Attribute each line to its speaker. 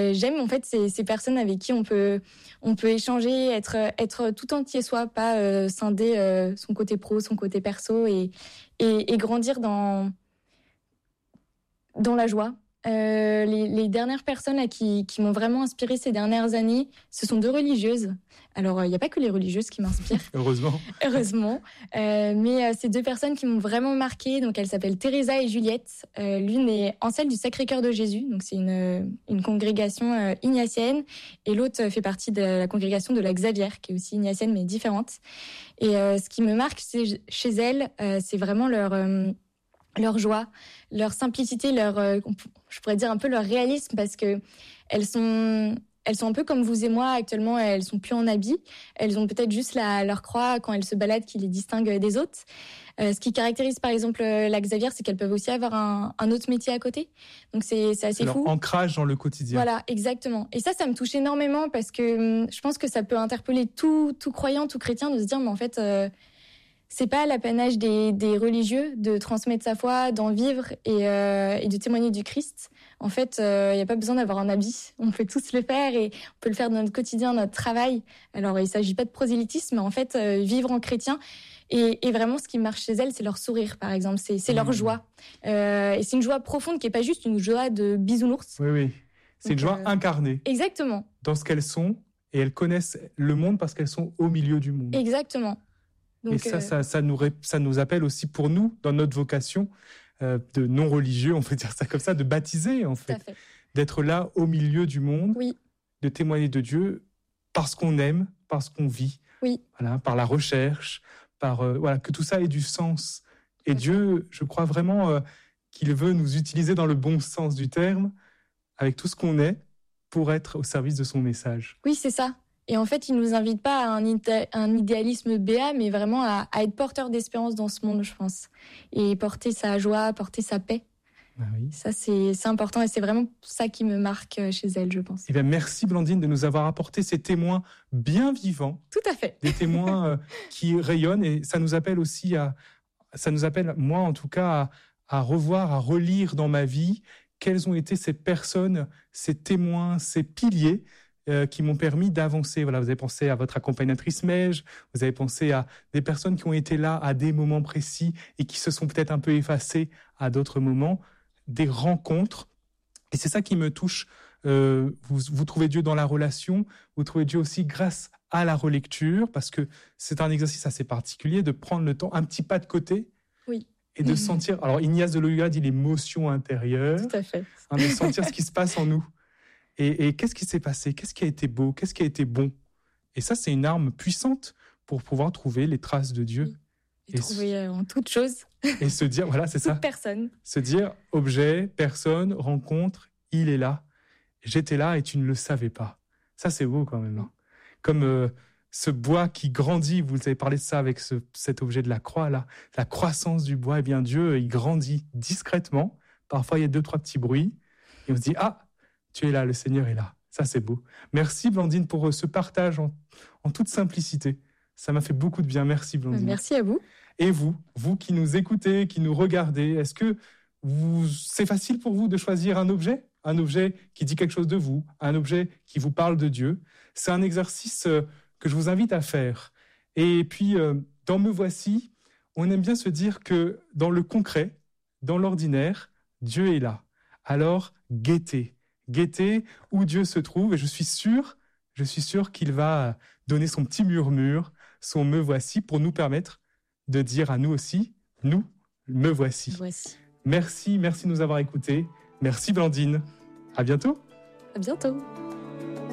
Speaker 1: j'aime en fait ces personnes avec qui on peut échanger, être tout entier soi, pas scinder son côté pro, son côté perso et grandir dans la joie. Les dernières personnes là, qui m'ont vraiment inspirée ces dernières années, ce sont 2 religieuses. Alors, il n'y a pas que les religieuses qui m'inspirent.
Speaker 2: Heureusement.
Speaker 1: Heureusement. Mais c'est 2 personnes qui m'ont vraiment marquée. Donc, elles s'appellent Teresa et Juliette. L'une est ancienne du Sacré-Cœur de Jésus. Donc, c'est une congrégation ignatienne. Et l'autre fait partie de la congrégation de la Xavier, qui est aussi ignatienne, mais différente. Et ce qui me marque chez elles, c'est vraiment leur joie, leur simplicité, je pourrais dire un peu leur réalisme, parce que elles sont un peu comme vous et moi actuellement. Elles sont plus en habit, elles ont peut-être juste leur croix quand elles se baladent qui les distingue des autres. Ce qui caractérise par exemple la Xavier, c'est qu'elles peuvent aussi avoir un autre métier à côté. Donc c'est assez fou.
Speaker 2: Leur ancrage dans le quotidien.
Speaker 1: Voilà, exactement. Et ça me touche énormément parce que je pense que ça peut interpeller tout croyant, tout chrétien de se dire mais en fait c'est pas l'apanage des religieux de transmettre sa foi, d'en vivre et de témoigner du Christ. En fait, il n'y a pas besoin d'avoir un habit. On peut tous le faire et on peut le faire dans notre quotidien, notre travail. Alors, il ne s'agit pas de prosélytisme, mais en fait, vivre en chrétien. Et vraiment, ce qui marche chez elles, c'est leur sourire, par exemple. C'est leur joie. Et c'est une joie profonde qui n'est pas juste une joie de bisounours.
Speaker 2: Oui. C'est une joie incarnée.
Speaker 1: Exactement.
Speaker 2: Dans ce qu'elles sont. Et elles connaissent le monde parce qu'elles sont au milieu du monde.
Speaker 1: Exactement. Donc,
Speaker 2: et ça nous appelle aussi pour nous, dans notre vocation de non-religieux, on peut dire ça comme ça, de baptiser en fait. D'être là au milieu du monde, de témoigner de Dieu parce qu'on aime, parce qu'on vit, voilà, par la recherche, que tout ça ait du sens. Et Dieu, je crois vraiment qu'il veut nous utiliser dans le bon sens du terme, avec tout ce qu'on est, pour être au service de son message.
Speaker 1: Oui, c'est ça. Et en fait, il ne nous invite pas à un idéalisme béat, mais vraiment à être porteur d'espérance dans ce monde, je pense. Et porter sa joie, porter sa paix.
Speaker 2: Ah oui.
Speaker 1: Ça, c'est important et c'est vraiment ça qui me marque chez elle, je pense.
Speaker 2: Eh bien, merci Blandine de nous avoir apporté ces témoins bien vivants.
Speaker 1: Tout à fait.
Speaker 2: Des témoins qui rayonnent et ça nous appelle aussi moi en tout cas, à revoir, à relire dans ma vie quelles ont été ces personnes, ces témoins, ces piliers qui m'ont permis d'avancer. Voilà, vous avez pensé à votre accompagnatrice Mège, vous avez pensé à des personnes qui ont été là à des moments précis et qui se sont peut-être un peu effacées à d'autres moments, des rencontres. Et c'est ça qui me touche. Vous trouvez Dieu dans la relation, vous trouvez Dieu aussi grâce à la relecture, parce que c'est un exercice assez particulier de prendre le temps, un petit pas de côté, et de sentir. Alors Ignace de Loyola dit l'émotion intérieure.
Speaker 1: Tout à fait.
Speaker 2: De sentir ce qui se passe en nous. Et qu'est-ce qui s'est passé? Qu'est-ce qui a été beau? Qu'est-ce qui a été bon? Et ça, c'est une arme puissante pour pouvoir trouver les traces de Dieu.
Speaker 1: Et trouver en toute chose.
Speaker 2: Et se dire, voilà, c'est ça.
Speaker 1: Toute personne.
Speaker 2: Se dire, objet, personne, rencontre, il est là. J'étais là et tu ne le savais pas. Ça, c'est beau quand même. Hein. Comme ce bois qui grandit, vous avez parlé de ça avec cet objet de la croix, là, la croissance du bois. Eh bien, Dieu, il grandit discrètement. Parfois, il y a 2-3 petits bruits. Et on se dit, ah, tu es là, le Seigneur est là. Ça, c'est beau. Merci, Blandine, pour ce partage en toute simplicité. Ça m'a fait beaucoup de bien. Merci, Blandine.
Speaker 1: Merci à vous.
Speaker 2: Et vous qui nous écoutez, qui nous regardez, est-ce que c'est facile pour vous de choisir un objet qui dit quelque chose de vous, un objet qui vous parle de Dieu? C'est un exercice que je vous invite à faire. Et puis, dans Me Voici, on aime bien se dire que dans le concret, dans l'ordinaire, Dieu est là. Alors, guettez où Dieu se trouve, et je suis sûr qu'il va donner son petit murmure, son Me Voici, pour nous permettre de dire à nous aussi, nous, Me voici. Merci de nous avoir écoutés. Merci Blandine. À bientôt.
Speaker 1: À bientôt.